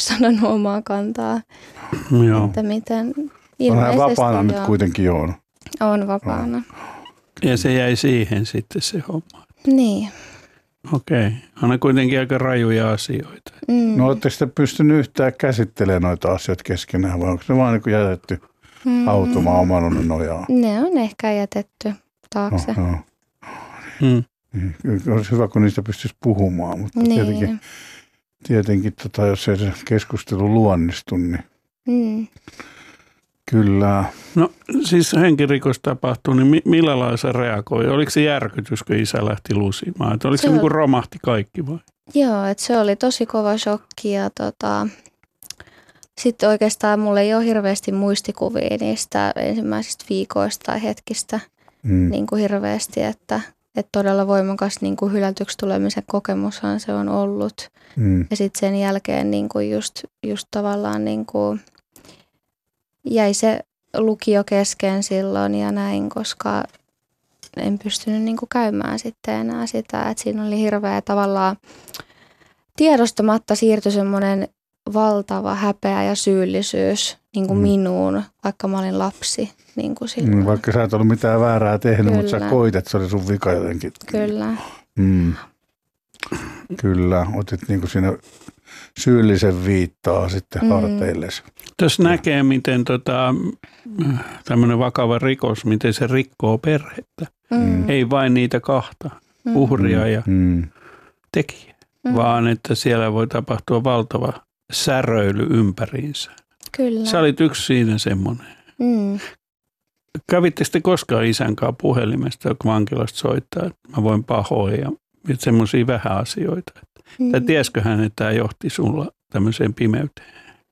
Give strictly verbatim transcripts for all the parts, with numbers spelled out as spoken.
sanonut omaa kantaa, Joo. että miten On hän vapaana joo. nyt kuitenkin joo. On vapaana. No. Ja se jäi siihen sitten se homma. Niin. Okei. On ne kuitenkin aika rajuja asioita. Mm. No ootteko te pystynyt yhtään käsittelemään noita asioita keskenään vai onko se vaan niin jätetty mm. automaan oman onnen nojaa? Ne on ehkä jätetty taakse. No, no. Hmm. Olisi hyvä, kun niistä pystyisi puhumaan, mutta Niin. tietenkin, tietenkin tota, jos ei se keskustelu luonnistu, niin Mm. kyllä. No siis henkirikos tapahtui, niin mi- millä lailla se reagoi? Oliko se järkytys, kun isä lähti lusimaan? Että oliko se, Se se niin on- kuin romahti kaikki vai? Joo, että se oli tosi kova shokki ja tota, sitten oikeastaan mulla ei ole hirveästi muistikuvia niistä ensimmäisistä viikoista tai hetkistä Mm. niin kuin hirveästi, että, että todella voimakas niin kuin hylätyksi tulemisen kokemushan se on ollut. Mm. Ja sitten sen jälkeen niin kuin just, just tavallaan niin kuin jäi se lukio kesken silloin ja näin, koska en pystynyt niin kuin käymään sitten enää sitä. Että siinä oli hirveä tavallaan tiedostamatta siirtyi semmoinen valtava häpeä ja syyllisyys niin kuin Mm. minuun, vaikka mä olin lapsi. Niin kuin silloin. Mm, vaikka sä et ollut mitään väärää tehnyt, mutta sä Kyllä. koit, että se oli sun vika jotenkin. Kyllä. Mm. Kyllä, otit niinku siinä syyllisen viittaa sitten Mm. harteillesi. Tässä näkee, miten tota, tämmöinen vakava rikos, miten se rikkoo perhettä. Mm. Ei vain niitä kahta, Mm. uhria ja Mm. tekijää, Mm. vaan että siellä voi tapahtua valtava säröily ympäriinsä. Kyllä. Sä olit yksi siinä semmoinen. Mm. Kävitte sitten koskaan isän kanssa puhelimesta, joka vankilasta soittaa, että mä voin pahoin ja semmoisia vähän asioita. Mm. Tai tiesikö hän, että tämä johti sulla tämmöiseen pimeyteen?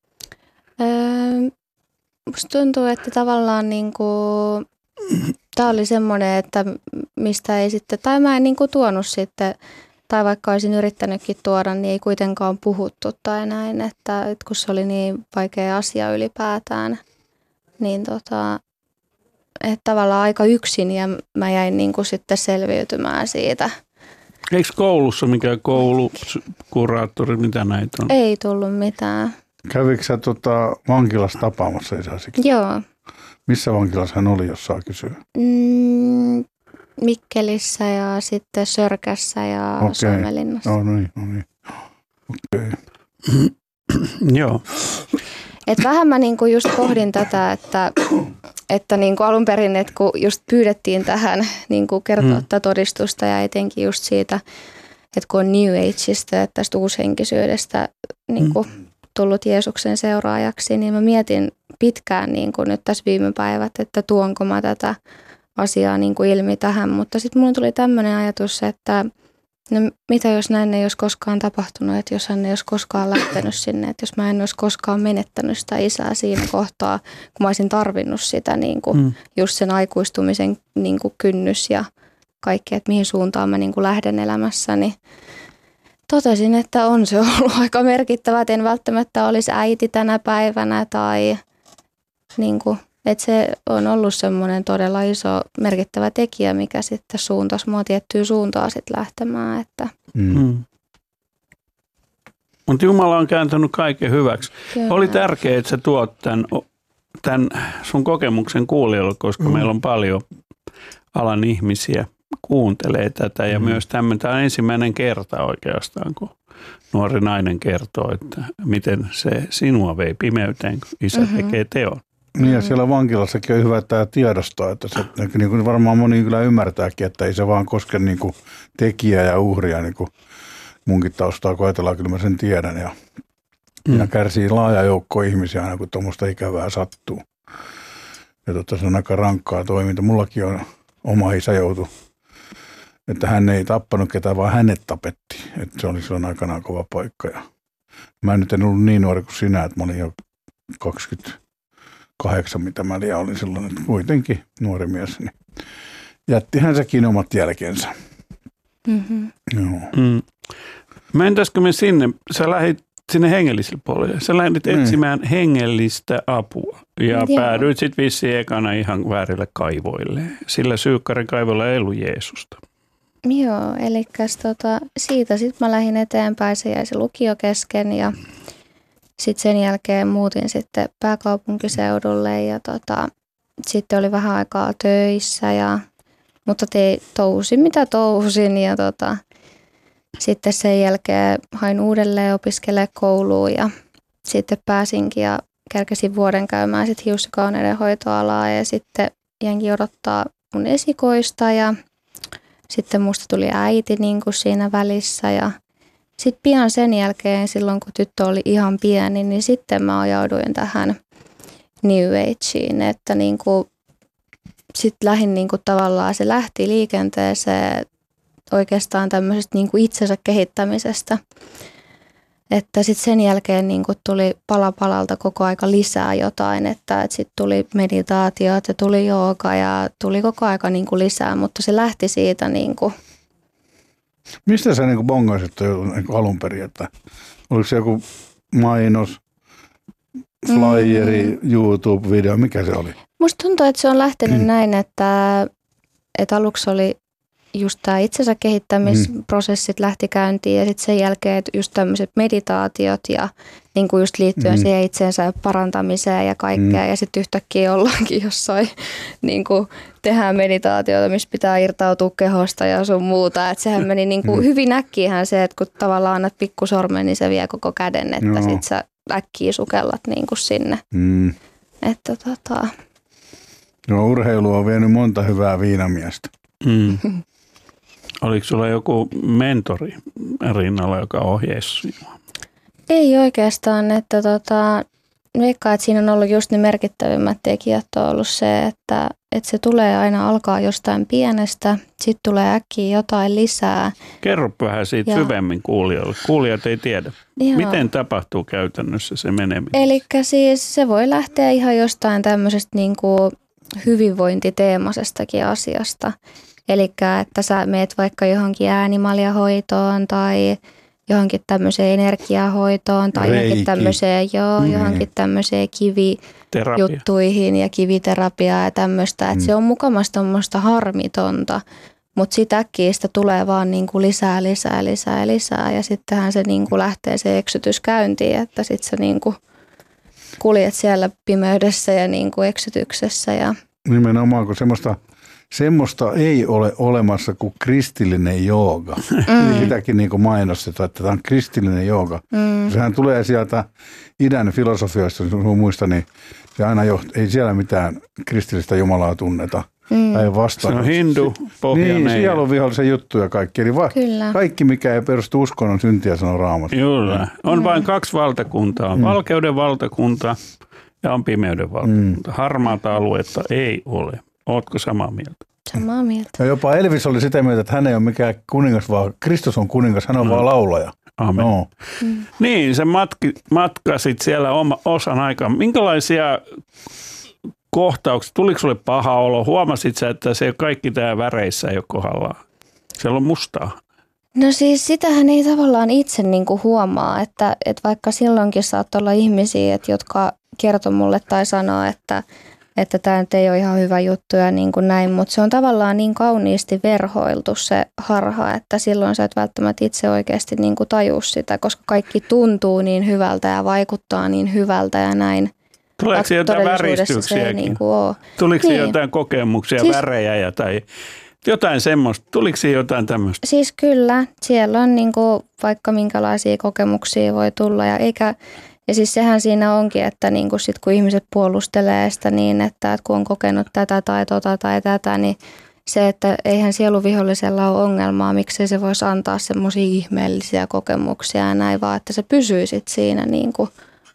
Öö, musta tuntuu, että tavallaan niinku, tämä oli semmoinen, että mistä ei sitten, tai mä en niinku tuonut sitten, tai vaikka olisin yrittänytkin tuoda, niin ei kuitenkaan puhuttu tai näin, että, että kun se oli niin vaikea asia ylipäätään, niin tota, että tavallaan aika yksin ja mä jäin niinku sitten selviytymään siitä. Eikö koulussa mikään koulukuraattori, mitä näitä on? Ei tullut mitään. Kävikö sä tota vankilassa tapaamassa isäsikin? Joo. Missä vankilassa hän oli, jos saa kysyä? Mm, Mikkelissä ja sitten Sörkässä ja Okei. Suomenlinnassa. No niin, no niin. Okei. Joo. Et vähän mä niinku just pohdin tätä, että, että niinku alun perin, että kun just pyydettiin tähän niinku kertoa Mm. tätä todistusta ja etenkin just siitä, että kun on New Ageista, että tästä uushenkisyydestä niinku tullut Jeesuksen seuraajaksi, niin mä mietin pitkään niinku nyt tässä viime päivät, että tuonko mä tätä asiaa niinku ilmi tähän, mutta sitten mulle tuli tämmöinen ajatus, että no mitä jos näin ei olisi koskaan tapahtunut, että jos hän ei olisi koskaan lähtenyt sinne, että jos mä en olisi koskaan menettänyt sitä isää siinä kohtaa, kun mä olisin tarvinnut sitä niin kuin, Mm. just sen aikuistumisen niin kuin kynnys ja kaikki, että mihin suuntaan mä niin kuin lähden elämässä, niin totesin, että on se ollut aika merkittävä, että en välttämättä olisi äiti tänä päivänä tai niin kuin, että se on ollut semmoinen todella iso merkittävä tekijä, mikä sitten suuntasi mua tiettyyn suuntaan sitten lähtemään. Että. Mm. Mm. Mutta Jumala on kääntänyt kaiken hyväksi. Kyllä. Oli tärkeää, että sä tuot tämän, tämän sun kokemuksen kuulijoille, koska mm. meillä on paljon alan ihmisiä kuuntelee tätä. Ja mm. myös tämmöinen, tämä on ensimmäinen kerta oikeastaan, kun nuori nainen kertoo, että miten se sinua vei pimeyteen, kun isä mm-hmm. tekee teon. Niin ja siellä vankilassakin on hyvä, että tämä tiedostaa, että se niin kuin varmaan moni kyllä ymmärtääkin, että ei se vaan koske niin kuin tekijää ja uhria, niin kuin munkin taustaa kun ajatellaan, kyllä mä sen tiedän. Ja mm. siinä kärsii laaja joukko ihmisiä aina, kun tuommoista ikävää sattuu. Ja totta, se on aika rankkaa toiminta. Mullakin on oma isä joutu, että hän ei tappanut ketään, vaan hänet tapettiin. Että se oli silloin aikanaan kova paikka. Ja mä nyt en ollut niin nuori kuin sinä, että mä olin jo kaksikymmentäkahdeksan, mitä mä liian olin silloin, että kuitenkin nuori mies. Niin jättihän sekin omat jälkensä. Mm-hmm. Joo. Mm. Mentäisikö me sinne, sä lähdit sinne hengelliselle puolelle, sä lähdit Mm. etsimään hengellistä apua ja Joo. päädyit sitten vissiin ekana ihan väärille kaivoille. Sillä Syykkärin kaivolla ei ollut Jeesusta. Joo, eli tota, siitä sitten mä lähdin eteenpäin, se jäi se lukio kesken ja sitten sen jälkeen muutin sitten pääkaupunkiseudulle ja tota, sitten oli vähän aikaa töissä, ja, mutta te, touhusin mitä touhusin ja tota, sitten sen jälkeen hain uudelleen opiskelemaan kouluun ja sitten pääsinkin ja kärkäsin vuoden käymään sitten hius- ja kauneudenhoitoalaa ja sitten jäänkin odottaa mun esikoista ja sitten musta tuli äiti niin kuin siinä välissä ja sitten pian sen jälkeen silloin kun tyttö oli ihan pieni, niin sitten mä ajauduin tähän New Ageen, että niin kuin sitten lähdin niin kuin tavallaan, se lähti liikenteeseen oikeastaan tämmöisestä niin kuin itsensä kehittämisestä. Että sitten sen jälkeen niin kuin tuli pala palalta koko aika lisää jotain, että, että sitten tuli meditaatiot ja tuli jooga ja tuli koko aika niin kuin lisää, mutta se lähti siitä niin kuin. Mistä sä niin kuin bongasit niin kuin alun perin, että oliko se joku mainos, flyeri, mm. YouTube-video, mikä se oli? Musta tuntuu, että se on lähtenyt mm. näin, että, että aluksi oli just tämä itsensä kehittämisprosessit mm. lähti käyntiin ja sitten sen jälkeen just tämmöiset meditaatiot ja niin kuin just liittyen mm. siihen itsensä parantamiseen ja kaikkea. Mm. Ja sitten yhtäkkiä ollaankin jossain, niin kuin tehdään meditaatiota, missä pitää irtautua kehosta ja sun muuta. Että sehän meni niin kuin mm. hyvin äkkiähän se, että kun tavallaan annat pikkusormen, niin se vie koko käden, että no. sit sä äkkiä sukellat niin kuin sinne. Mm. Että tota. No urheilu on vienyt monta hyvää viinamiestä. Mm. Oliko sulla joku mentori rinnalla, joka ohjeisi sinua? Ei oikeastaan, että tota, veikkaan, että siinä on ollut just ne merkittävimmät tekijät on ollut se, että, että se tulee aina alkaa jostain pienestä, sitten tulee äkkiä jotain lisää. Kerro vähän siitä ja syvemmin kuulijoille. Kuulijat ei tiedä. Joo. Miten tapahtuu käytännössä se meneminen? Eli siis se voi lähteä ihan jostain tämmöisestä niin kuin hyvinvointiteemaisestakin asiasta. Eli että sä meet vaikka johonkin äänimaljahoitoon tai johonkin tämmöiseen energiahoitoon tai Reiki. johonkin tämmöiseen, joo, mm. johonkin tämmöiseen kivijuttuihin ja kiviterapiaa ja tämmöistä. Mm. Että se on mukamassa tuommoista harmitonta, mutta sit äkkiä sitä tulee vaan niinku lisää, lisää, lisää, lisää ja sittenhän se niinku lähtee se eksytys käyntiin, että sit sä niinku kuljet siellä pimeydessä ja niinku eksytyksessä. Ja nimenomaan, kun semmoista Semmoista ei ole olemassa kuin kristillinen jooga. Mm. Sitäkin niin kuin mainostetaan, että tämä on kristillinen jooga. Mm. Sehän tulee sieltä idän filosofioista, jos muista, niin se aina joht- ei siellä mitään kristillistä jumalaa tunneta. Mm. Se on hindu, pohjainen. Niin, siellä on vihollisen juttuja kaikki. Eli va- kaikki, mikä ei perustu uskon, on syntiä, sanoo Raamattu. Kyllä. On mm. vain kaksi valtakuntaa. Mm. Valkeuden valtakunta ja on pimeyden valtakunta. Mm. Harmaata aluetta ei ole. Ootko samaa mieltä? Samaa mieltä. Ja jopa Elvis oli sitä mieltä, että hän ei ole mikään kuningas, vaan Kristus on kuningas, hän on mm. vaan laulaja. Amen. No. Mm. Niin, sä matki, matkasit siellä oma, osan aikaa. Minkälaisia kohtauksia, tuliko sulle paha olo? Huomasit sä, että se kaikki tämä väreissä ei ole kohdallaan? Siellä on mustaa. No siis sitähän ei tavallaan itse niinku huomaa, että, että vaikka silloinkin saattoi olla ihmisiä, että, jotka kertoi mulle tai sanoo, että että tämä nyt ei ole ihan hyvä juttu ja niin kuin näin, mutta se on tavallaan niin kauniisti verhoiltu se harha, että silloin sä et välttämättä itse oikeasti niin kuin tajua sitä, koska kaikki tuntuu niin hyvältä ja vaikuttaa niin hyvältä ja näin. Tuleeko se jotain väristyksiäkin? Niin kuin ole. Tuliko niin. jotain kokemuksia, siis värejä ja tai jotain semmoista? Tuliko jotain tämmöistä? Siis kyllä, siellä on niin kuin vaikka minkälaisia kokemuksia voi tulla ja eikä. Ja siis sehän siinä onkin, että niin kun, sit, kun ihmiset puolustelee sitä niin, että, että kun on kokenut tätä tai tota tai tätä, niin se, että eihän sieluvihollisella ole ongelmaa, miksei se voisi antaa semmoisia ihmeellisiä kokemuksia ja näin, vaan että se pysyisit siinä niin kuin,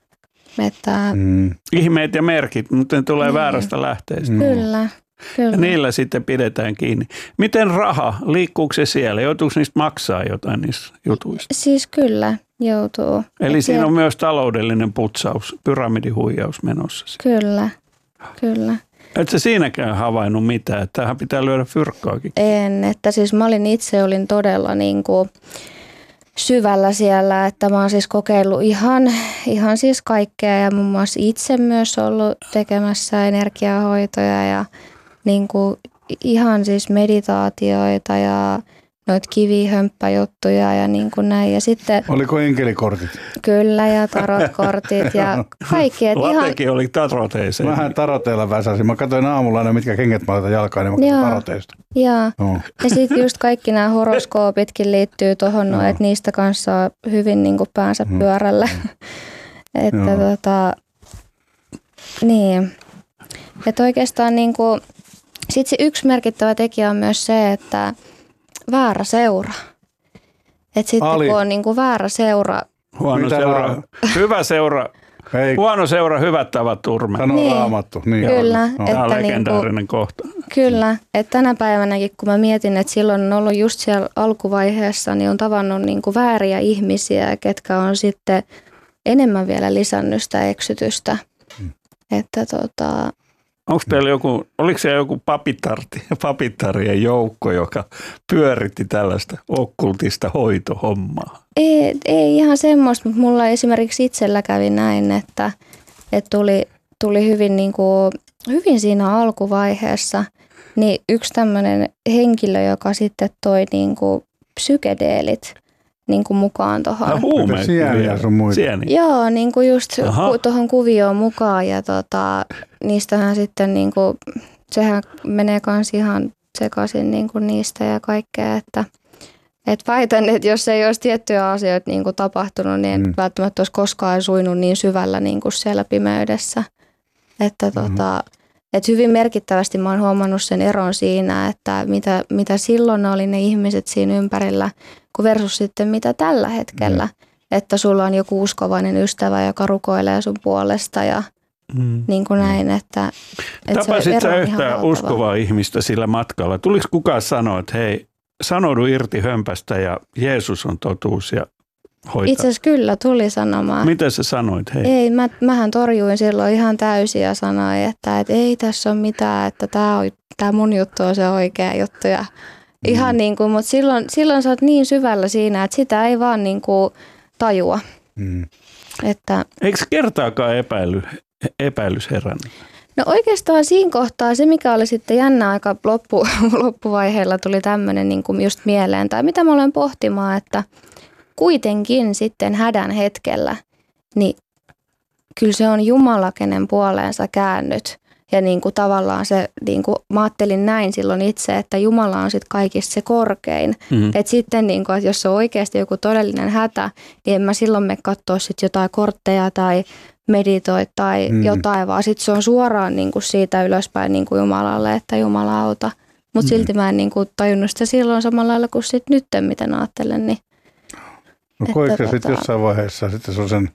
että mm. ihmeet ja merkit, mutta ne tulee niin väärästä lähteestä. Mm. Kyllä. Kyllä. Ja niillä sitten pidetään kiinni. Miten raha, liikkuuko se siellä? Joutuuko niistä maksaa jotain niistä jutuista? Siis kyllä joutuu. Eli Et siinä on myös taloudellinen putsaus, pyramidihuijaus menossa. Kyllä, kyllä. Et sä siinäkään havainnut mitään, että tähän pitää lyödä fyrkkaakin? En, että siis mä olin itse olin todella niin kuin syvällä siellä, että mä oon siis kokeillut ihan, ihan siis kaikkea ja muun muassa itse myös ollut tekemässä energiahoitoja ja niin kuin ihan siis meditaatioita ja noita kivihömppäjuttuja ja niin kuin näin. Ja sitten, Oliko enkelikortit? kyllä, ja tarotkortit ja kaikki. Et ihan, Latekin oli taroteeseen. Vähän taroteilla väsäsin. Mä katsoin aamulla aina, mitkä kengät mä laitan jalkaan, niin mä katsoin taroteista. ja, No. ja sitten just kaikki nämä horoskoopitkin liittyy tuohon, no, että niistä kanssa on hyvin niin kuin päänsä pyörällä. että Joo. tota, niin. Että oikeastaan niin kuin, sit se yksi merkittävä tekijä on myös se, että väärä seura. Että sitten Ali. kun on niin kuin väärä seura, Huono Mitä seura, vaan? hyvä seura, Ei, huono seura, hyvät tavat turme. sanoo Niin. raamattu. Niin, Kyllä, No. et- Tämä on että legendaarinen niinku- kohta. kyllä, että tänä päivänäkin kun mä mietin, että silloin on ollut just siellä alkuvaiheessa, niin on tavannut niin kuin vääriä ihmisiä, ketkä on sitten enemmän vielä lisännyt sitä eksytystä. Hmm. Että tota, Onko teillä joku, oliko siellä joku papitarti, papittarien joukko, joka pyöritti tällaista okkultista hoitohommaa? ei, ei ihan semmoista, mutta mulla esimerkiksi itsellä kävi näin, että, että tuli, tuli hyvin, niin kuin, hyvin siinä alkuvaiheessa niin yksi tämmöinen henkilö, joka sitten toi niin kuin psykedeelit niin kuin mukaan tuohon. Ja huumeet. Sieniä sun muita. Sieni. Joo, niin kuin just Aha. ku, tuohon kuvioon mukaan ja tota, niistähän sitten niin kuin, sehän menee kans ihan sekaisin niin kuin niistä ja kaikkea, että et väitän, että jos ei olisi tiettyjä asioita niin kuin tapahtunut, niin Mm. mm. välttämättä olisi koskaan suinut niin syvällä niin kuin siellä pimeydessä. Että Mm-hmm. tota, et hyvin merkittävästi mä oon huomannut sen eron siinä, että mitä, mitä silloin oli ne ihmiset siinä ympärillä, kun versus sitten mitä tällä hetkellä. Mm. Että sulla on joku uskovainen ystävä, joka rukoilee sun puolesta ja Mm. niin kuin näin, että, että se Tapasit ero sä on ihan yhtään valtava. uskovaa ihmistä sillä matkalla? Tuliko kukaan sanoa, että hei, sanoudu irti hömpästä ja Jeesus on totuus ja hoitaa? Itse asiassa kyllä tuli sanomaan. Mitä sä sanoit? Hei. Ei, mä, mähän torjuin silloin ihan täysin ja sanoin, että, että ei tässä ole mitään, että tämä, on, tämä mun juttu on se oikea juttu. Ja ihan Mm. niin kuin, mutta silloin, silloin sä oot niin syvällä siinä, että sitä ei vaan niin kuin tajua. Mm. Että, Eikö kertaakaan epäily, epäilys herännyt? no oikeastaan siinä kohtaa se, mikä oli sitten jännä aika loppu, loppuvaiheella tuli tämmöinen niin kuin just mieleen, tai mitä mä olen pohtimaan, että kuitenkin sitten hädän hetkellä, niin kyllä se on Jumala, kenen puoleensa käännyt. Ja niin kuin tavallaan se, niin kuin mä ajattelin näin silloin itse, että Jumala on sitten kaikista se korkein. Mm. Että sitten, niin kuin, että jos on oikeasti joku todellinen hätä, niin en mä silloin me katsoa sit jotain kortteja tai meditoi tai Mm. jotain, vaan sitten se on suoraan niin kuin siitä ylöspäin niin kuin Jumalalle, että Jumala auta. Mutta Mm. silti mä en niin kuin tajunnut sitä silloin samalla lailla kuin sit nyt, miten ajattelen. Niin. No Että koitko sitten tota- jossain vaiheessa sitten se on sen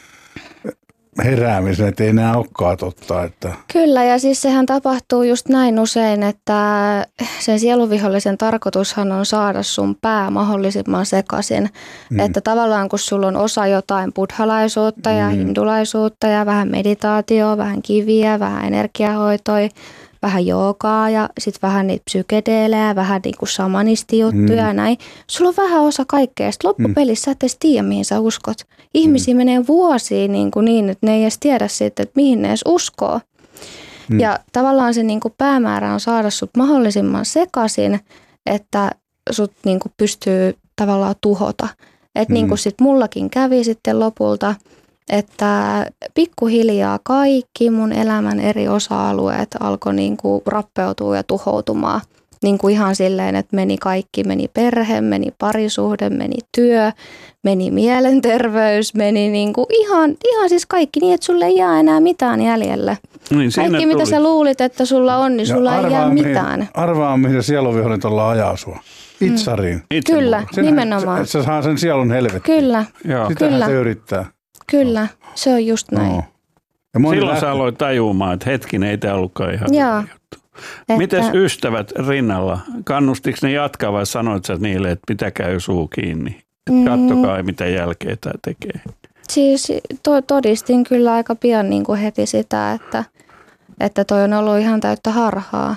heräämisen, että ei enää olekaan totta, että Kyllä, ja siis sehän tapahtuu just näin usein, että sen sieluvihollisen tarkoitushan on saada sun pää mahdollisimman sekaisin. Mm. Että tavallaan kun sulla on osa jotain buddhalaisuutta ja Mm. hindulaisuutta ja vähän meditaatioa, vähän kiviä, vähän energiahoitoja, vähän joogaa ja sitten vähän niitä psykedeelejä, vähän niinku shamanistijuttuja Mm. ja näin. Sulla on vähän osa kaikkea. Sitten loppupelissä sä et edes tiedä, mihin sä uskot. Ihmisiä menee vuosia niin, kuin niin, että ne ei edes tiedä siitä, että mihin ne edes uskoo. Mm. Ja tavallaan se niin kuin päämäärä on saada sut mahdollisimman sekaisin, että sut niin kuin pystyy tavallaan tuhota. Että Mm. niin kuin sit mullakin kävi sitten lopulta, että pikkuhiljaa kaikki mun elämän eri osa-alueet alkoi niin kuin rappeutua ja tuhoutumaan. Niin kuin ihan silleen, että meni kaikki, meni perhe, meni parisuhde, meni työ, meni mielenterveys, meni niin kuin ihan, ihan siis kaikki niin, että sulle ei jää enää mitään jäljelle. Niin, siinä Kaikki, mitä tuli. sä luulit, että sulla on, niin Ja sulla ei jää mihin- mitään. Arvaa, mihin sieluvihollinen tuolla ajaa sua. Itsariin. Itse Kyllä, mulla. nimenomaan. Se, se saa sen sielun helvettiin. Kyllä, Joo. Sitähän Kyllä. se yrittää. kyllä, se on just näin. No. Ja moni Silloin lähtee- sä aloit tajumaan, että hetkinen, ei tämä ollutkaan ihan Joo. hyvä juttu. Mites ystävät rinnalla? Kannustiko ne jatkaa vai sanoit sä niille, että pitäkää jo suu kiinni? Mm. Kattokaa, mitä jälkeä tämä tekee. Siis to, todistin kyllä aika pian niin kuin heti sitä, että, että toi on ollut ihan täyttä harhaa.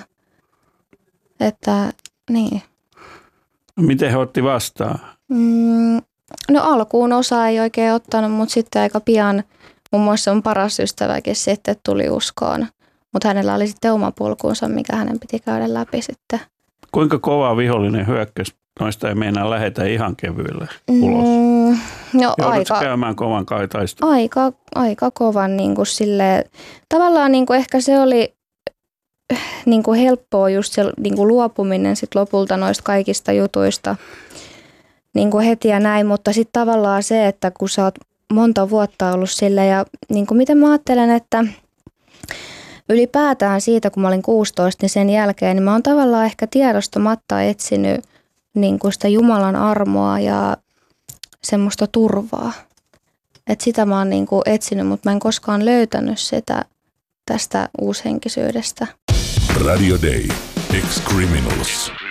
Että niin. Miten he otti vastaan? Mm, no alkuun osa ei oikein ottanut, mutta sitten aika pian muun muassa mun paras ystäväkin sitten tuli uskoon. Mutta hänellä oli sitten oma polkuunsa, mikä hänen piti käydä läpi sitten. Kuinka kova vihollinen hyökkäsi noista ei meinaa lähetä ihan kevyillä ulos. Mm, no Joudutko aika, käymään kovan kaitaista? aika, aika kovan niin kuin silleen, tavallaan niin kuin ehkä se oli niin kuin helppoa just se niin kuin luopuminen sit lopulta noista kaikista jutuista niin kuin heti ja näin, mutta sitten tavallaan se, että kun sä oot monta vuotta ollut sille ja niin kuin miten mä ajattelen, että ylipäätään siitä, kun mä olin kuusitoista, niin sen jälkeen niin mä oon tavallaan ehkä tiedostamatta etsinyt niin kuin sitä Jumalan armoa ja semmoista turvaa. Et sitä mä oon niin kuin etsinyt, mutta mä en koskaan löytänyt sitä tästä uushenkisyydestä. Radio Day. Ex-Criminals.